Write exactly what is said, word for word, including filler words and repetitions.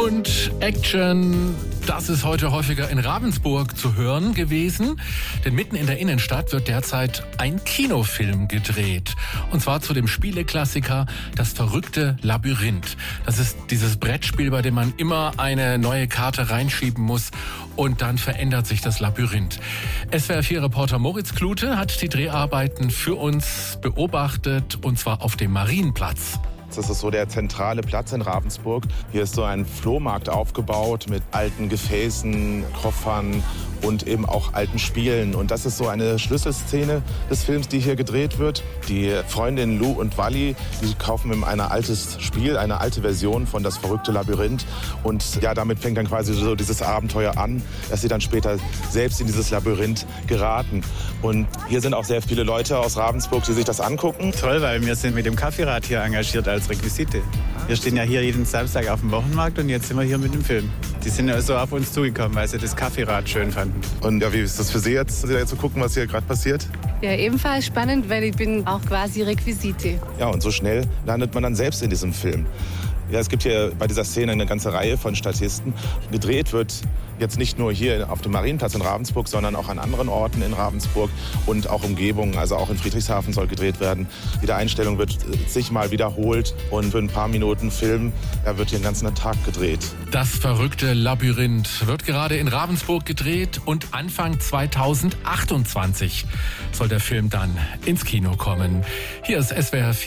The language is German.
Und Action, das ist heute häufiger in Ravensburg zu hören gewesen. Denn mitten in der Innenstadt wird derzeit ein Kinofilm gedreht. Und zwar zu dem Spieleklassiker Das verrückte Labyrinth. Das ist dieses Brettspiel, bei dem man immer eine neue Karte reinschieben muss und dann verändert sich das Labyrinth. S W R vier Reporter Moritz Klute hat die Dreharbeiten für uns beobachtet, und zwar auf dem Marienplatz. Das ist so der zentrale Platz in Ravensburg. Hier ist so ein Flohmarkt aufgebaut mit alten Gefäßen, Koffern und eben auch alten Spielen. Und das ist so eine Schlüsselszene des Films, die hier gedreht wird. Die Freundinnen Lou und Wally, die kaufen ihm ein altes Spiel, eine alte Version von Das verrückte Labyrinth. Und ja, damit fängt dann quasi so dieses Abenteuer an, dass sie dann später selbst in dieses Labyrinth geraten. Und hier sind auch sehr viele Leute aus Ravensburg, die sich das angucken. Toll, weil wir sind mit dem Kaffeerad hier engagiert als Requisite. Wir stehen ja hier jeden Samstag auf dem Wochenmarkt und jetzt sind wir hier mit dem Film. Die sind also auf uns zugekommen, weil sie das Kaffeerad schön fanden. Und ja, wie ist das für Sie jetzt, zu gucken, was hier gerade passiert? Ja, ebenfalls spannend, weil ich bin auch quasi Requisite. Ja, und so schnell landet man dann selbst in diesem Film. Ja, es gibt hier bei dieser Szene eine ganze Reihe von Statisten. Gedreht wird jetzt nicht nur hier auf dem Marienplatz in Ravensburg, sondern auch an anderen Orten in Ravensburg und auch Umgebungen. Also auch in Friedrichshafen soll gedreht werden. Jede Einstellung wird zigmal wiederholt und für ein paar Minuten Film ja, wird hier den ganzen Tag gedreht. Das verrückte Labyrinth wird gerade in Ravensburg gedreht und Anfang zweitausendachtundzwanzig soll der Film dann ins Kino kommen. Hier ist S W R vier.